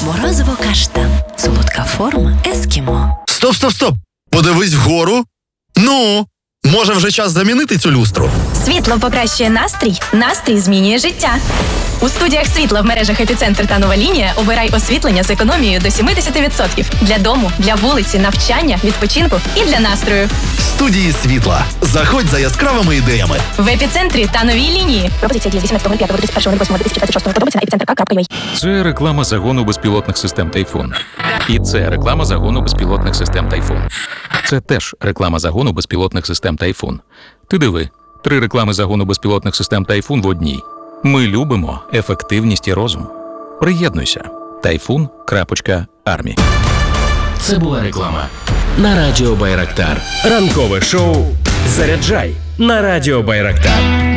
Морозиво каштан. Солодка форма ескімо. Стоп! Подивись вгору. Ну, може вже час замінити цю люстру? Світло покращує настрій, настрій змінює життя. У студіях світла в мережах «Епіцентр» та «Нова лінія» обирай освітлення з економією до 70%. Для дому, для вулиці, навчання, відпочинку і для настрою. Студії світла. Заходь за яскравими ідеями. В «Епіцентрі» та «Новій лінії». Пропозиція діє з 18.05.2021.08.2026. Подробиці на epicenter.ua. Це реклама загону безпілотних систем «Тайфун». І це реклама загону безпілотних систем «Тайфун». Це теж реклама загону безпілотних систем «Тайфун». Ти диви, 3 реклами загону безпілотних систем «Тайфун» в одній. Ми любимо ефективність і розум. Приєднуйся. Typhoon.Army. Це була реклама на Радіо Байрактар. Ранкове шоу «Заряджай» на Радіо Байрактар.